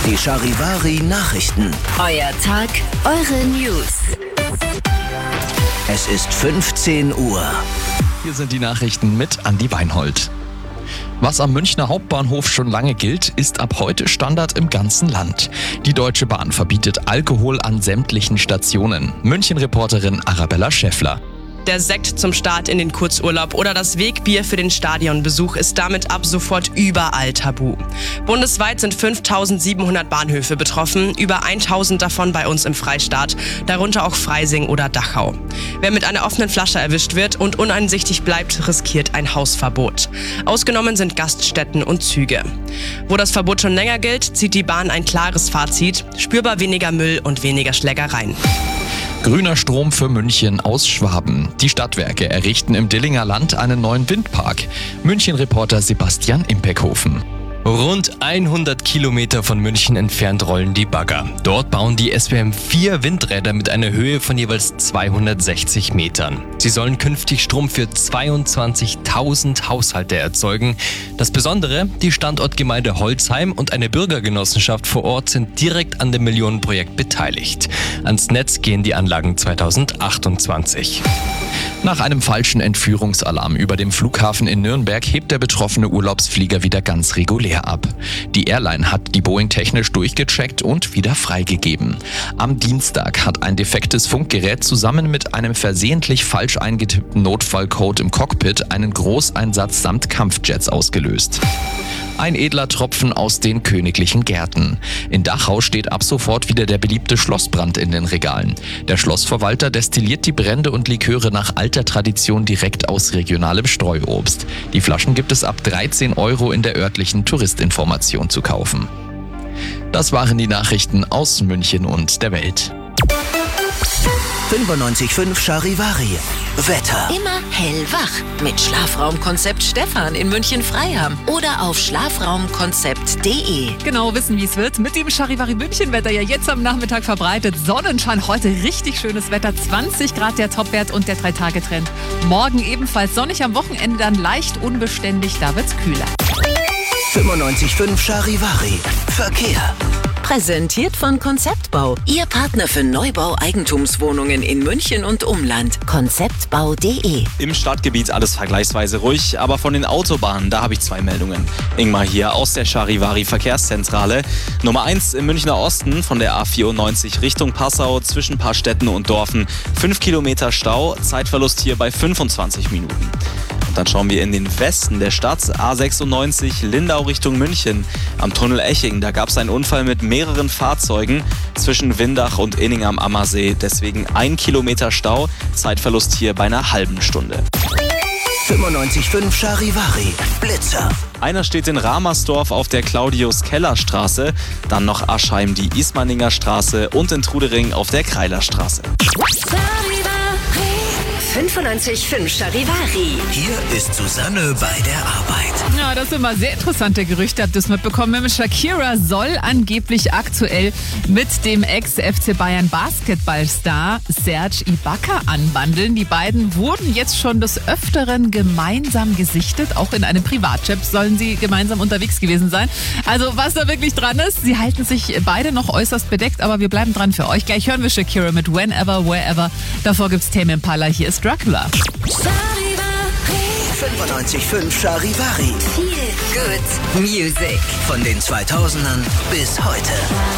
Die Charivari Nachrichten. Euer Tag, eure News. Es ist 15 Uhr. Hier sind die Nachrichten mit Andi Weinhold. Was am Münchner Hauptbahnhof schon lange gilt, ist ab heute Standard im ganzen Land. Die Deutsche Bahn verbietet Alkohol an sämtlichen Stationen. München-Reporterin Arabella Schäffler. Der Sekt zum Start in den Kurzurlaub oder das Wegbier für den Stadionbesuch ist damit ab sofort überall tabu. Bundesweit sind 5.700 Bahnhöfe betroffen, über 1.000 davon bei uns im Freistaat, darunter auch Freising oder Dachau. Wer mit einer offenen Flasche erwischt wird und uneinsichtig bleibt, riskiert ein Hausverbot. Ausgenommen sind Gaststätten und Züge. Wo das Verbot schon länger gilt, zieht die Bahn ein klares Fazit: spürbar weniger Müll und weniger Schlägereien. Grüner Strom für München aus Schwaben. Die Stadtwerke errichten im Dillinger Land einen neuen Windpark. München-Reporter Sebastian Impeckhofen. Rund 100 Kilometer von München entfernt rollen die Bagger. Dort bauen die SWM 4 Windräder mit einer Höhe von jeweils 260 Metern. Sie sollen künftig Strom für 22.000 Haushalte erzeugen. Das Besondere, die Standortgemeinde Holzheim und eine Bürgergenossenschaft vor Ort sind direkt an dem Millionenprojekt beteiligt. Ans Netz gehen die Anlagen 2028. Nach einem falschen Entführungsalarm über dem Flughafen in Nürnberg hebt der betroffene Urlaubsflieger wieder ganz regulär ab. Die Airline hat die Boeing technisch durchgecheckt und wieder freigegeben. Am Dienstag hat ein defektes Funkgerät zusammen mit einem versehentlich falsch eingetippten Notfallcode im Cockpit einen Großeinsatz samt Kampfjets ausgelöst. Ein edler Tropfen aus den königlichen Gärten. In Dachau steht ab sofort wieder der beliebte Schlossbrand in den Regalen. Der Schlossverwalter destilliert die Brände und Liköre nach alter Tradition direkt aus regionalem Streuobst. Die Flaschen gibt es ab 13 € in der örtlichen Touristinformation zu kaufen. Das waren die Nachrichten aus München und der Welt. 95.5 Charivari. Wetter. Immer hellwach mit Schlafraumkonzept Stefan in München-Freiham oder auf schlafraumkonzept.de. Genau wissen, wie es wird. Mit dem Charivari München-Wetter ja jetzt am Nachmittag verbreitet. Sonnenschein, heute richtig schönes Wetter. 20 Grad der Topwert und der 3-Tage-Trend. Morgen ebenfalls sonnig, am Wochenende dann leicht unbeständig, da wird's kühler. 95.5 Charivari. Verkehr. Präsentiert von Konzeptbau. Ihr Partner für Neubau-Eigentumswohnungen in München und Umland. Konzeptbau.de. Im Stadtgebiet alles vergleichsweise ruhig, aber von den Autobahnen, da habe ich 2 Meldungen. Ingmar hier aus der Charivari Verkehrszentrale. Nummer 1 im Münchner Osten von der A94 Richtung Passau zwischen Paarstetten und Dorfen. 5 Kilometer Stau, Zeitverlust hier bei 25 Minuten. Dann schauen wir in den Westen der Stadt, A96 Lindau Richtung München. Am Tunnel Eching, da gab es einen Unfall mit mehreren Fahrzeugen zwischen Windach und Inning am Ammersee. Deswegen 1 Kilometer Stau, Zeitverlust hier bei einer halben Stunde. 95.5 Charivari. Blitzer. Einer steht in Ramersdorf auf der Claudius-Keller-Straße, dann noch Aschheim die Ismaninger Straße und in Trudering auf der Kreilerstraße. 95.5 Charivari. Hier ist Susanne bei der Arbeit. Ja, das sind immer sehr interessante Gerüchte. Habt ihr es mitbekommen? Shakira soll angeblich aktuell mit dem Ex-FC Bayern Basketballstar Serge Ibaka anbandeln. Die beiden wurden jetzt schon des Öfteren gemeinsam gesichtet. Auch in einem Privatjet sollen sie gemeinsam unterwegs gewesen sein. Also was da wirklich dran ist, sie halten sich beide noch äußerst bedeckt, aber wir bleiben dran für euch. Gleich hören wir Shakira mit Whenever, Wherever. Davor gibt's Tame Impala. Hier ist Dracula. 95.5 Charivari. Feel good music. Von den 2000ern bis heute.